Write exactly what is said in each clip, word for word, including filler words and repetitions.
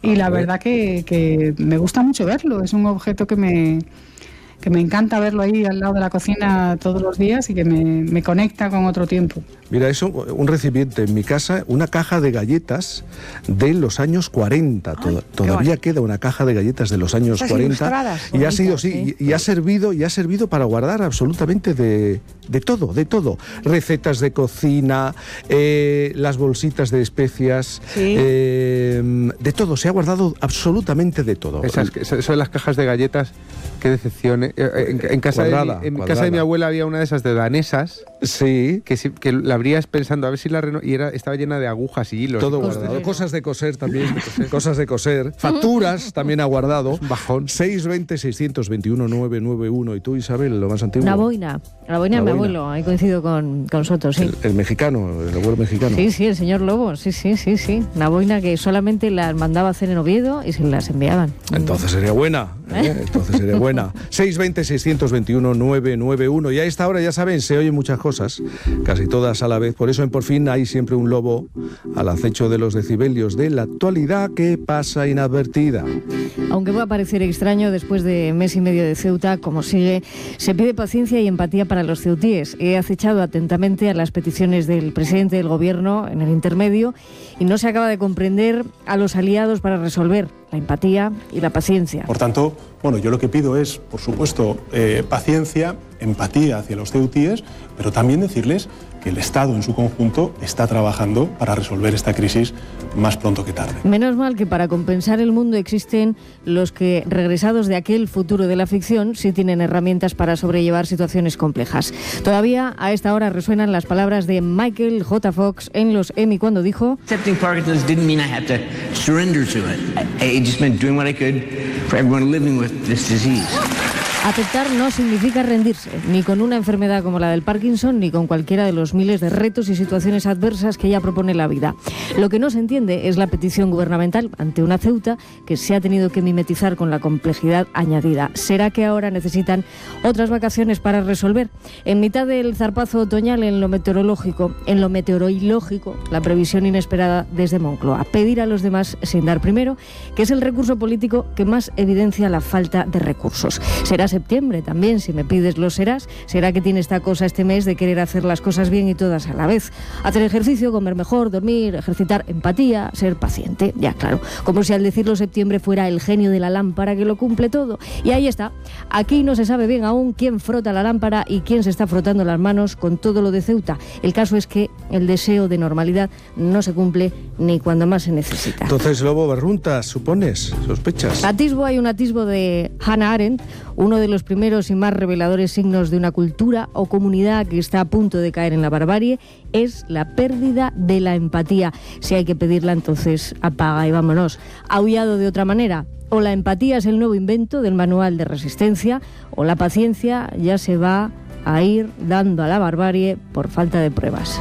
Y la verdad que, que me gusta mucho verlo. Es un objeto que me... que me encanta verlo ahí al lado de la cocina todos los días y que me, me conecta con otro tiempo. Mira, eso, un recipiente en mi casa, una caja de galletas de los años cuarenta. Ay, Todavía queda una caja de galletas de los años cuarenta. Y ha sido, sí, y, y ha servido, y ha servido para guardar absolutamente de, de todo, de todo. Recetas de cocina, eh, las bolsitas de especias, sí. eh, de todo. Se ha guardado absolutamente de todo. Esas, esas son las cajas de galletas, qué decepción, ¿eh? En, en, casa, cuadrada, de, en casa de mi abuela había una de esas de danesas, sí, que, que la abrías pensando a ver si la reno... y era, estaba llena de agujas y hilos. Todo guardado. Cosas de coser también, de coser. Cosas de coser. Facturas también ha guardado. Bajón. seis veinte, seiscientos veintiuno, novecientos noventa y uno. ¿Y tú, Isabel, lo más antiguo? La boina. La boina de mi abuelo. Ahí coincido con, con Soto, sí. El, el mexicano, el abuelo mexicano. Sí, sí, el señor Lobo. Sí, sí, sí, sí. Una boina que solamente las mandaba a hacer en Oviedo y se las enviaban. Entonces sería buena. ¿eh? Entonces sería buena. seis veinte, seiscientos veintiuno, novecientos noventa y uno. Y a esta hora, ya saben, se oyen muchas cosas, casi todas a la vez. Por eso en Por Fin hay siempre un lobo al acecho de los decibelios de la actualidad que pasa inadvertida. Aunque pueda parecer extraño, después de mes y medio de Ceuta, como sigue, se pide paciencia y empatía para los ceutíes. He acechado atentamente a las peticiones del presidente del gobierno en el intermedio y no se acaba de comprender a los aliados para resolver la empatía y la paciencia. Por tanto, bueno, yo lo que pido es, por supuesto, eh, paciencia, empatía hacia los ceutíes, pero también decirles que el Estado en su conjunto está trabajando para resolver esta crisis más pronto que tarde. Menos mal que para compensar el mundo existen los que, regresados de aquel futuro de la ficción, sí tienen herramientas para sobrellevar situaciones complejas. Todavía a esta hora resuenan las palabras de Michael J. Fox en los Emmy cuando dijo: Accepting Parkinson's didn't mean I had to surrender to it. It just meant doing what I could for everyone living with this disease. Aceptar no significa rendirse, ni con una enfermedad como la del Parkinson, ni con cualquiera de los miles de retos y situaciones adversas que ya propone la vida. Lo que no se entiende es la petición gubernamental ante una Ceuta que se ha tenido que mimetizar con la complejidad añadida. ¿Será que ahora necesitan otras vacaciones para resolver? En mitad del zarpazo otoñal en lo meteorológico, en lo meteorológico, la previsión inesperada desde Moncloa. Pedir a los demás sin dar primero, que es el recurso político que más evidencia la falta de recursos. Será septiembre también, si me pides lo serás. Será que tiene esta cosa este mes de querer hacer las cosas bien y todas a la vez. Hacer ejercicio, comer mejor, dormir, ejercitar empatía, ser paciente, ya claro. Como si al decirlo septiembre fuera el genio de la lámpara que lo cumple todo. Y ahí está. Aquí no se sabe bien aún quién frota la lámpara y quién se está frotando las manos con todo lo de Ceuta. El caso es que el deseo de normalidad no se cumple ni cuando más se necesita. Entonces, Lobo Barruntas, ¿supones? ¿Sospechas? Atisbo, hay un atisbo de Hannah Arendt, uno de los primeros y más reveladores signos de una cultura o comunidad que está a punto de caer en la barbarie es la pérdida de la empatía. Si hay que pedirla, entonces apaga y vámonos. Aullado de otra manera. O la empatía es el nuevo invento del manual de resistencia, o la paciencia ya se va a ir dando a la barbarie por falta de pruebas.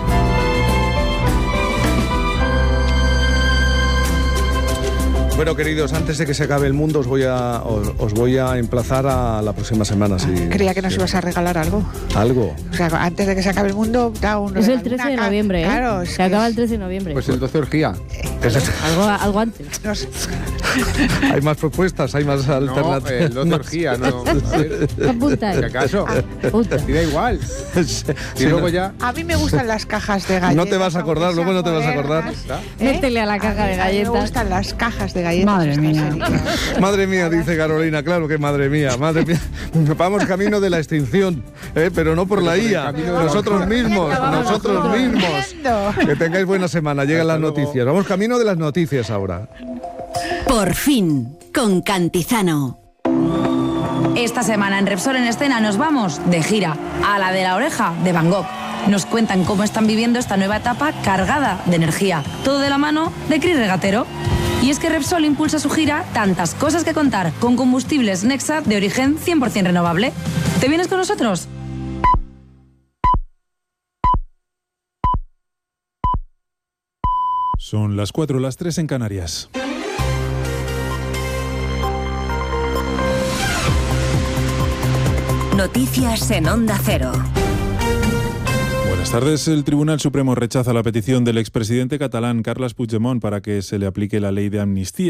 Bueno, queridos, antes de que se acabe el mundo os voy a os, os voy a emplazar a la próxima semana. Si, Creía que nos si, ibas a regalar algo. ¿Algo? O sea, antes de que se acabe el mundo, da un... Es el trece de noviembre, ¿eh? Claro, se acaba el trece de noviembre. Pues el doce orgía. Algo, algo antes. No sé. Hay más propuestas, hay más alternativas. No, el doce orgía, no. Apunta. ¿Qué acaso? Apunta. Y da igual. Sí, y luego no. ya... A mí me gustan las cajas de galletas. No te vas a acordar, luego no te vas a acordar. ¿Eh? Métele a la caja a de mí, galletas. A mí me gustan las cajas de galletas. Madre mía. Madre mía, dice Carolina, claro que madre mía, madre mía. Vamos camino de la extinción, ¿eh? Pero no por la I A, nosotros mismos, nosotros mismos. Que tengáis buena semana, llegan las noticias. Vamos camino de las noticias ahora. Por fin, con Cantizano. Esta semana en Repsol en Escena nos vamos de gira a la de la oreja de Van Gogh. Nos cuentan cómo están viviendo esta nueva etapa cargada de energía. Todo de la mano de Cris Regatero. Y es que Repsol impulsa su gira Tantas cosas que contar con combustibles Nexa de origen cien por ciento renovable. ¿Te vienes con nosotros? Son las cuatro, las tres en Canarias. Noticias en Onda Cero. Buenas tardes. El Tribunal Supremo rechaza la petición del expresidente catalán Carles Puigdemont para que se le aplique la ley de amnistía.